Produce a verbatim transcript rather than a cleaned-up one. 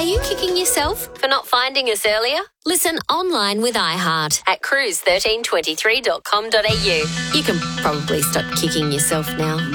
Are you kicking yourself for not finding us earlier? Listen online with iHeart at cruise one three two three dot com dot a u. You can probably stop kicking yourself now.